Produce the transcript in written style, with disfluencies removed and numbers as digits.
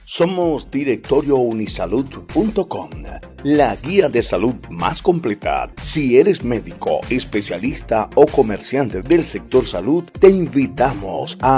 Somos directoriounisalud.com, la guía de salud más completa. Si eres médico, especialista o comerciante del sector salud, te invitamos a